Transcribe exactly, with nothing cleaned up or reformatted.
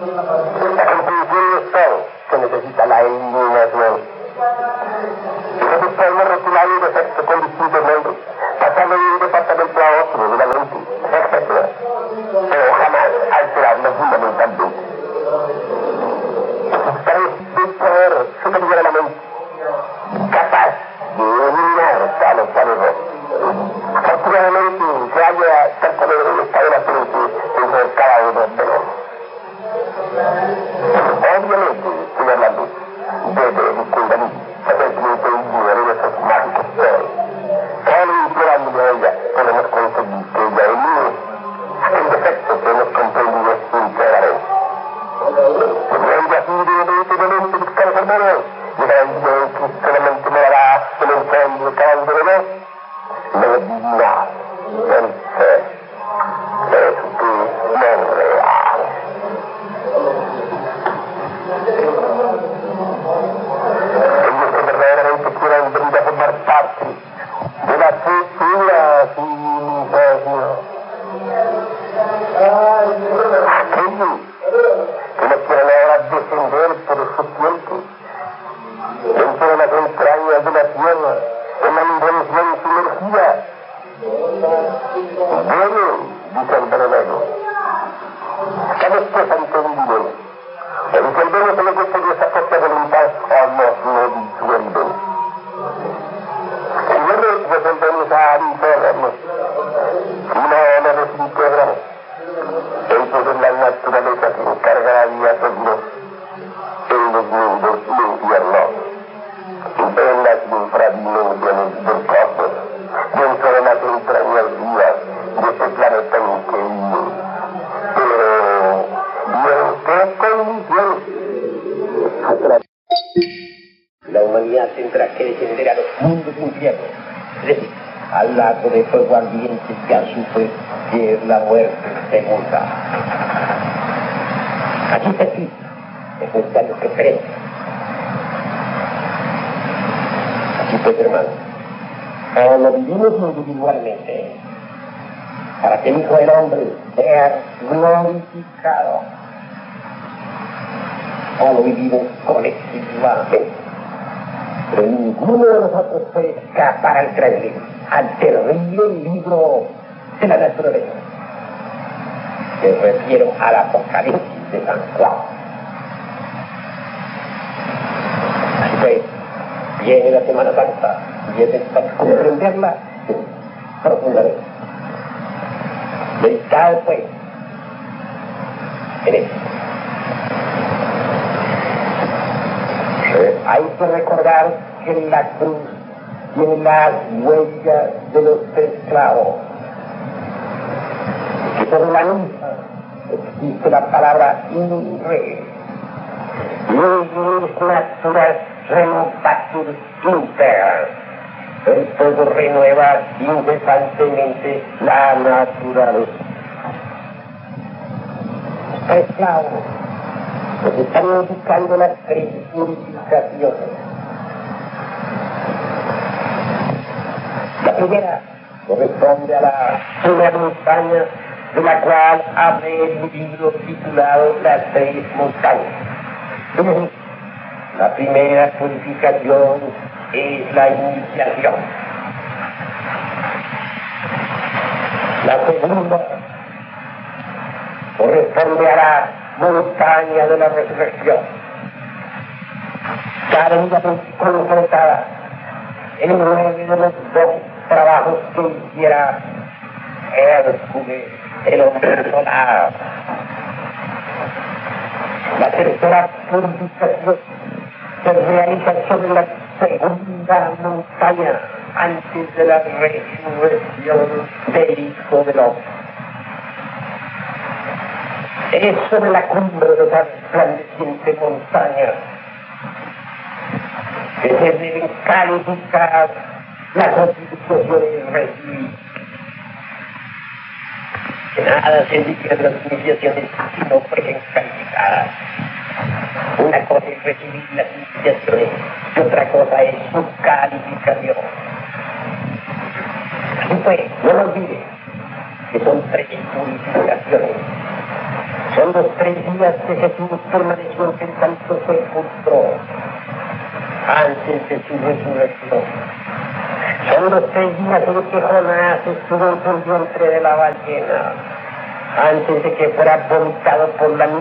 La comprensión es todo, se necesita la eliminación. Los pueblos rotulados de efecto con distintos nombres, pasando de un departamento a otro, de la mente, etcétera. Pero jamás alterarlo fundamentalmente. Tres de poder superior a la mente, capaz de eliminar tal o cual error. Afortunadamente se halla tal como en el estado de la mente dentro de cada uno de nosotros. Obviamente, estoy hablando desde el Kundalini, aparentemente un nivel de esos mágicos poderes. Solo implorándole a ella podemos conseguir que ella elimine aquel defecto que hemos comprendido íntegramente. Porque así definitivamente buscar el hermano, y la idea que solamente me dará en el fondo de cada uno de nosotros, lo divino, el ser, es que no real. Ellos que verdaderamente quieran venir a formar parte de la futura civilización. Aquellos que no quieren ahora descender por su tiempo dentro de las entrañas de la tierra, en la invención sumergida. Bueno, dice el verdadero, ¿sabes qué es entendido? Entendemos en lo que por nuestra propia voluntad o nos lo disuelven. Si no nos resolvemos a integrarnos, si no nos desintegramos, entonces la naturaleza se encargará de hacernos en los mundos infiernos, en las infradimensiones del cosmos, dentro de las entrañas vivas de este planeta increíble. Pero, ¿y en qué condiciones? La humanidad tendrá que descender a los mundos infiernos, es decir, al lago de fuego ardiente que azufre, que es la muerte segunda. Aquí está escrito, es necesario que crean. Así pues, hermano, o lo vivimos individualmente, para que el Hijo del Hombre sea glorificado, o lo vivimos colectivamente. Pero ninguno de nosotros puede escapar al terrible, al terrible libro de la naturaleza. Me refiero al Apocalipsis de San Juan. Así pues, viene la Semana Santa y es para comprenderla profundamente. Meditad pues en esto. Hay que recordar que en la cruz tiene las huellas de los esclavos. Que sobre la misma existe la palabra inre. Leyes natural renovatur integral. El fuego renueva incesantemente la naturaleza. Esclavos. Pues están indicando las tres purificaciones. La primera corresponde a la primera montaña, de la cual abre el libro titulado Las Tres Montañas. La primera purificación es la iniciación. La segunda corresponde a la montaña de la resurrección. Cada una concretada en nueve de los dos trabajos que hiciera Hércules, el hombre solar. La tercera purificación se realiza sobre la segunda montaña antes de la resurrección del Hijo del Hombre. Es sobre la cumbre de la resplandeciente montaña que se deben calificar las notificaciones recibidas. Que nada se indica de las iniciaciones si no fueron calificadas. Una cosa es recibir las iniciaciones y otra cosa es su calificación. Así pues, no lo olvides que son tres purificaciones. Son los tres días que Jesús permaneció en el santo sepulcro antes de su resurrección. Son los tres días en que Jonás estuvo en el vientre de la ballena antes de que fuera vomitado por la